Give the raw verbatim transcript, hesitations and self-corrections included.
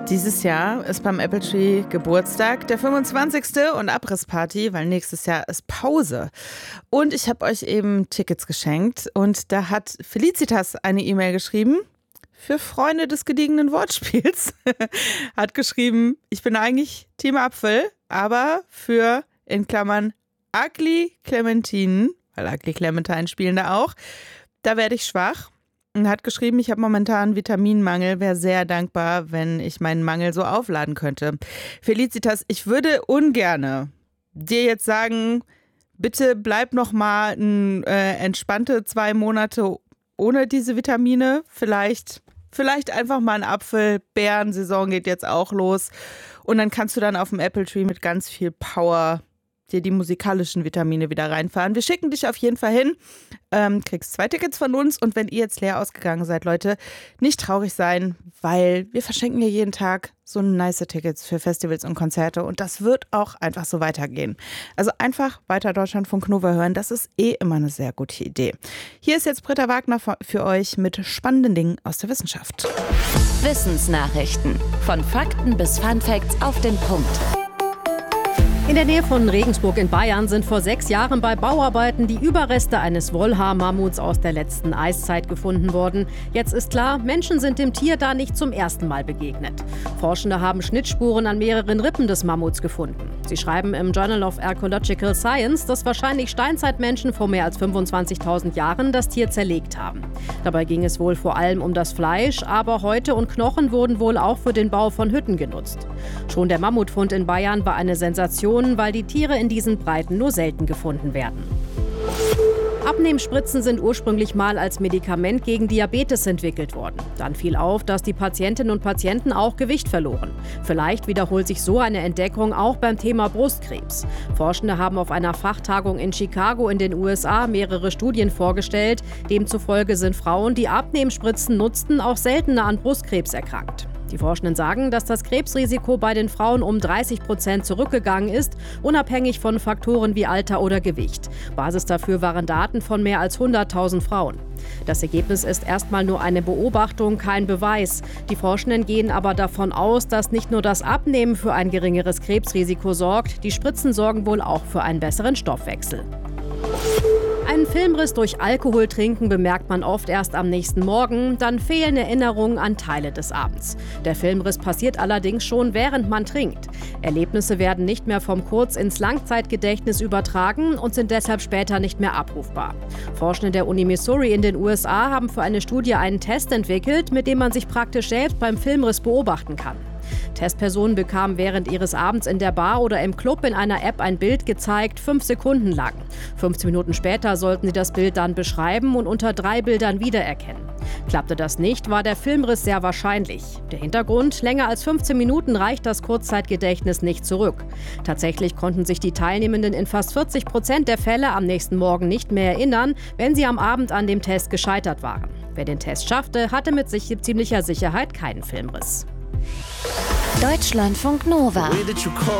Dieses Jahr ist beim Apple Tree Geburtstag, der fünfundzwanzigste und Abrissparty, weil nächstes Jahr ist Pause. Und ich habe euch eben Tickets geschenkt und da hat Felicitas eine E-Mail geschrieben für Freunde des gediegenen Wortspiels. Hat geschrieben, ich bin eigentlich Team Apfel, aber für, in Klammern, Ugly Clementinen, weil Ugly Clementine spielen da auch, da werde ich schwach. Und hat geschrieben, ich habe momentan Vitaminmangel, wäre sehr dankbar, wenn ich meinen Mangel so aufladen könnte. Felicitas, ich würde ungerne dir jetzt sagen, bitte bleib noch mal ein, äh, entspannte zwei Monate ohne diese Vitamine. Vielleicht, vielleicht einfach mal ein Apfel. Beerensaison geht jetzt auch los. Und dann kannst du dann auf dem Apple Tree mit ganz viel Power dir die musikalischen Vitamine wieder reinfahren. Wir schicken dich auf jeden Fall hin, ähm, kriegst zwei Tickets von uns und wenn ihr jetzt leer ausgegangen seid, Leute, nicht traurig sein, weil wir verschenken hier jeden Tag so nice Tickets für Festivals und Konzerte und das wird auch einfach so weitergehen. Also einfach weiter Deutschlandfunk Nova hören, das ist eh immer eine sehr gute Idee. Hier ist jetzt Britta Wagner für euch mit spannenden Dingen aus der Wissenschaft. Wissensnachrichten. Von Fakten bis Funfacts auf den Punkt. In der Nähe von Regensburg in Bayern sind vor sechs Jahren bei Bauarbeiten die Überreste eines Wollhaar-Mammuts aus der letzten Eiszeit gefunden worden. Jetzt ist klar, Menschen sind dem Tier da nicht zum ersten Mal begegnet. Forschende haben Schnittspuren an mehreren Rippen des Mammuts gefunden. Sie schreiben im Journal of Archaeological Science, dass wahrscheinlich Steinzeitmenschen vor mehr als fünfundzwanzigtausend Jahren das Tier zerlegt haben. Dabei ging es wohl vor allem um das Fleisch, aber Häute und Knochen wurden wohl auch für den Bau von Hütten genutzt. Schon der Mammutfund in Bayern war eine Sensation, weil die Tiere in diesen Breiten nur selten gefunden werden. Abnehmspritzen sind ursprünglich mal als Medikament gegen Diabetes entwickelt worden. Dann fiel auf, dass die Patientinnen und Patienten auch Gewicht verloren. Vielleicht wiederholt sich so eine Entdeckung auch beim Thema Brustkrebs. Forschende haben auf einer Fachtagung in Chicago in den U S A mehrere Studien vorgestellt. Demzufolge sind Frauen, die Abnehmspritzen nutzten, auch seltener an Brustkrebs erkrankt. Die Forschenden sagen, dass das Krebsrisiko bei den Frauen um dreißig Prozent zurückgegangen ist, unabhängig von Faktoren wie Alter oder Gewicht. Basis dafür waren Daten von mehr als hunderttausend Frauen. Das Ergebnis ist erstmal nur eine Beobachtung, kein Beweis. Die Forschenden gehen aber davon aus, dass nicht nur das Abnehmen für ein geringeres Krebsrisiko sorgt, die Spritzen sorgen wohl auch für einen besseren Stoffwechsel. Einen Filmriss durch Alkohol trinken bemerkt man oft erst am nächsten Morgen, dann fehlen Erinnerungen an Teile des Abends. Der Filmriss passiert allerdings schon, während man trinkt. Erlebnisse werden nicht mehr vom Kurz- ins Langzeitgedächtnis übertragen und sind deshalb später nicht mehr abrufbar. Forschende der Uni Missouri in den U S A haben für eine Studie einen Test entwickelt, mit dem man sich praktisch selbst beim Filmriss beobachten kann. Testpersonen bekamen während ihres Abends in der Bar oder im Club in einer App ein Bild gezeigt, fünf Sekunden lang. fünfzehn Minuten später sollten sie das Bild dann beschreiben und unter drei Bildern wiedererkennen. Klappte das nicht, war der Filmriss sehr wahrscheinlich. Der Hintergrund: länger als fünfzehn Minuten reicht das Kurzzeitgedächtnis nicht zurück. Tatsächlich konnten sich die Teilnehmenden in fast vierzig Prozent der Fälle am nächsten Morgen nicht mehr erinnern, wenn sie am Abend an dem Test gescheitert waren. Wer den Test schaffte, hatte mit sich ziemlicher Sicherheit keinen Filmriss. Deutschlandfunk Nova.